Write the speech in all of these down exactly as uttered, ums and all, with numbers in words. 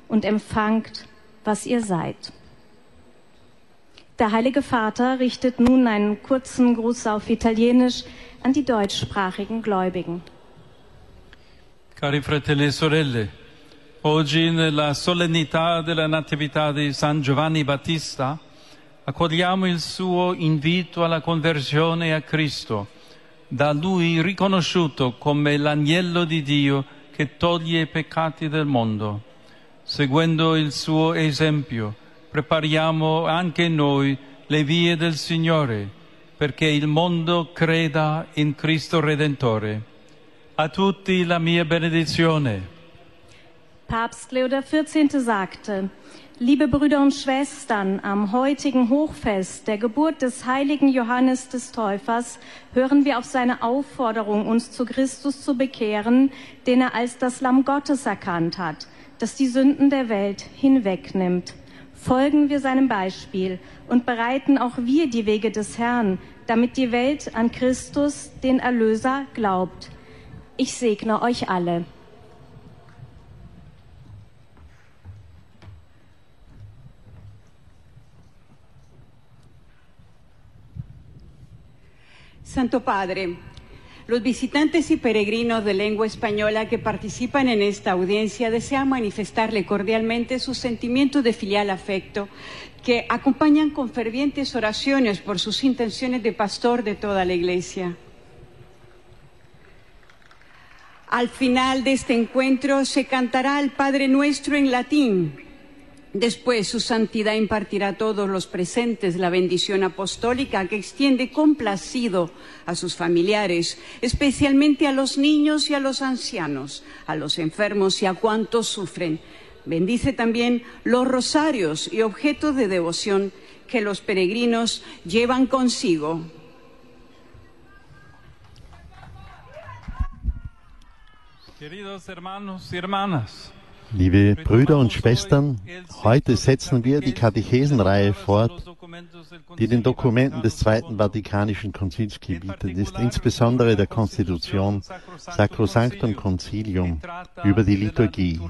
und empfangt, was ihr seid. Der Heilige Vater richtet nun einen kurzen Gruß auf Italienisch an die deutschsprachigen Gläubigen. Cari fratelli e sorelle, oggi nella solennità della Natività di San Giovanni Battista accogliamo il suo invito alla conversione a Cristo, da lui riconosciuto come l'agnello di Dio che toglie i peccati del mondo. Seguendo il suo esempio, prepariamo anche noi le vie del Signore, perché il mondo creda in Cristo Redentore. A tutti la mia benedizione. Papst Leo der vierzehnte sagte: Liebe Brüder und Schwestern, am heutigen Hochfest der Geburt des heiligen Johannes des Täufers hören wir auf seine Aufforderung, uns zu Christus zu bekehren, den er als das Lamm Gottes erkannt hat, das die Sünden der Welt hinwegnimmt. Folgen wir seinem Beispiel und bereiten auch wir die Wege des Herrn, damit die Welt an Christus, den Erlöser, glaubt. Ich segne euch alle. Santo Padre, los visitantes y peregrinos de lengua española que participan en esta audiencia desean manifestarle cordialmente sus sentimientos de filial afecto que acompañan con fervientes oraciones por sus intenciones de pastor de toda la Iglesia. Al final de este encuentro se cantará el Padre Nuestro en latín. Después, su santidad impartirá a todos los presentes la bendición apostólica que extiende complacido a sus familiares, especialmente a los niños y a los ancianos, a los enfermos y a cuantos sufren. Bendice también los rosarios y objetos de devoción que los peregrinos llevan consigo. Queridos hermanos y hermanas, Liebe Brüder und Schwestern, heute setzen wir die Katechesenreihe fort, die den Dokumenten des Zweiten Vatikanischen Konzils gebietet ist, insbesondere der Konstitution Sacrosanctum Concilium über die Liturgie.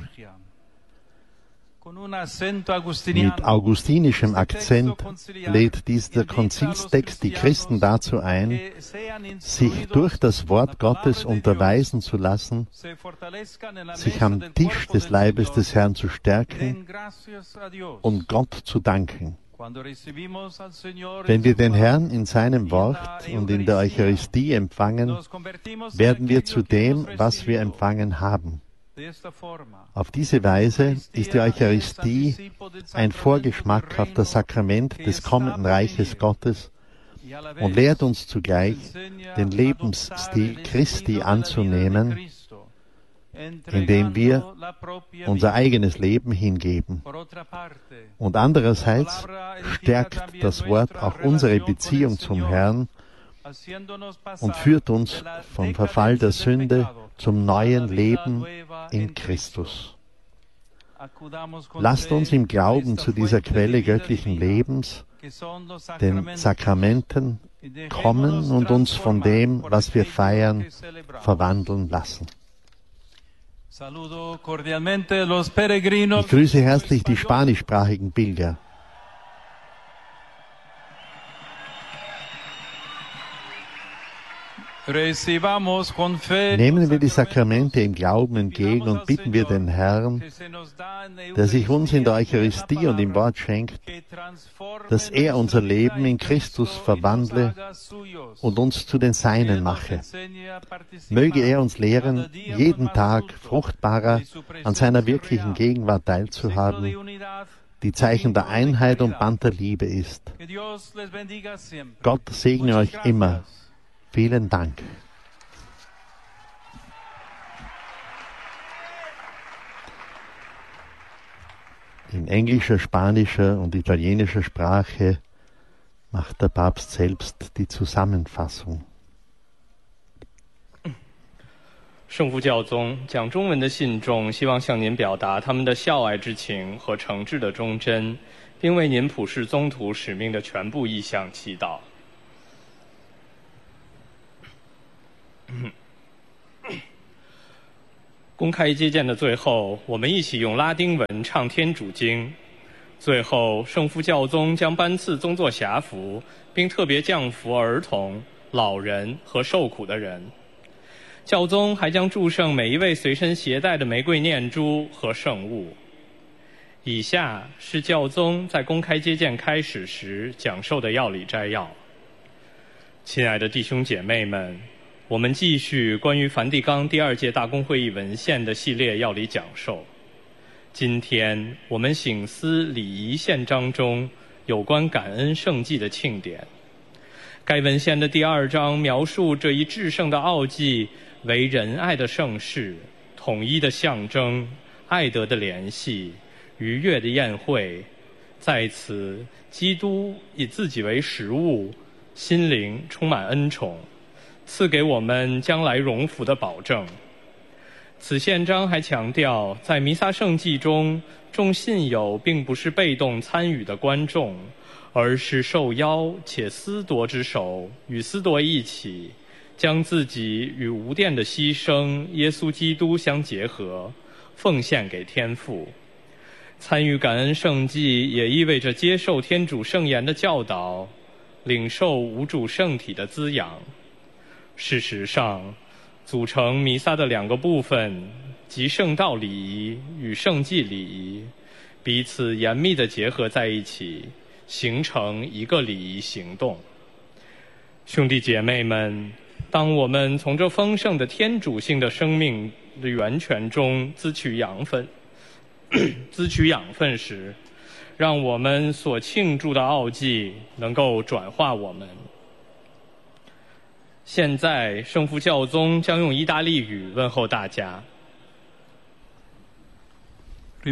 Mit augustinischem Akzent lädt dieser Konzilstext die Christen dazu ein, sich durch das Wort Gottes unterweisen zu lassen, sich am Tisch des Leibes des Herrn zu stärken und Gott zu danken. Wenn wir den Herrn in seinem Wort und in der Eucharistie empfangen, werden wir zu dem, was wir empfangen haben. Auf diese Weise ist die Eucharistie ein Vorgeschmack auf das Sakrament des kommenden Reiches Gottes und lehrt uns zugleich, den Lebensstil Christi anzunehmen, indem wir unser eigenes Leben hingeben. Und andererseits stärkt das Wort auch unsere Beziehung zum Herrn und führt uns vom Verfall der Sünde zum neuen Leben in Christus. Lasst uns im Glauben zu dieser Quelle göttlichen Lebens, den Sakramenten, kommen und uns von dem, was wir feiern, verwandeln lassen. Ich grüße herzlich die spanischsprachigen Pilger. Nehmen wir die Sakramente im Glauben entgegen und bitten wir den Herrn, der sich uns in der Eucharistie und im Wort schenkt, dass er unser Leben in Christus verwandle und uns zu den Seinen mache. Möge er uns lehren, jeden Tag fruchtbarer an seiner wirklichen Gegenwart teilzuhaben, die Zeichen der Einheit und Band der Liebe ist. Gott segne euch immer. Vielen Dank. In englischer, spanischer und italienischer Sprache macht der Papst selbst die Zusammenfassung. 圣父教宗讲中文的信众希望向您表达他们的孝爱之情和诚挚的忠贞，并为您普世宗徒使命的全部意向祈祷。 公开接见的最后，我们一起用拉丁文唱天主经。最后，圣父教宗将颁赐宗座匣符，并特别降福儿童、老人和受苦的人。教宗还将祝圣每一位随身携带的玫瑰念珠和圣物。以下是教宗在公开接见开始时讲授的要理摘要。亲爱的弟兄姐妹们，我们继续关于梵蒂冈第二届大公会议文献的系列要理讲授。今天我们省思礼仪宪章中有关感恩圣祭的庆典。该文献的第二章描述这一至圣的奥迹为仁爱的盛事、统一的象征、爱德的联系、愉悦的宴会。在此，基督以自己为食物，心灵充满恩宠，赐给我们将来荣福的保证。此宪章还强调，在弥撒圣祭中，众信友并不是被动参与的观众，而是受邀且思铎之手，与思铎一起，将自己与无玷的牺牲耶稣基督相结合，奉献给天父。参与感恩圣祭也意味着接受天主圣言的教导，领受无主圣体的滋养。事实上，组成弥撒的两个部分，即圣道礼仪与圣祭礼仪，彼此严密地结合在一起，形成一个礼仪行动。兄弟姐妹们，当我们从这丰盛的天主性的生命的源泉中滋取养分滋取养分时，让我们所庆祝的奥迹能够转化我们。现在，圣父教宗将用意大利语问候大家。 Ich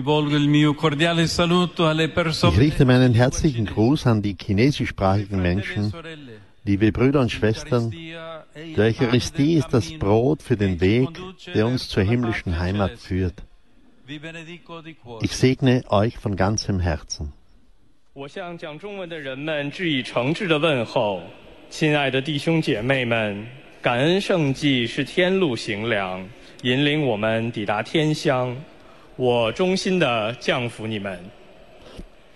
richte meinen herzlichen Gruß an die chinesischsprachigen Menschen. Liebe Brüder und Schwestern, die Eucharistie ist das Brot für den Weg, der uns zur himmlischen Heimat führt. Ich segne euch von ganzem Herzen. 我向讲中文的人们致以诚挚的问候。亲爱的弟兄姐妹们，感恩圣祭是天路行粮，引领我们抵达天乡。我衷心地降福你们。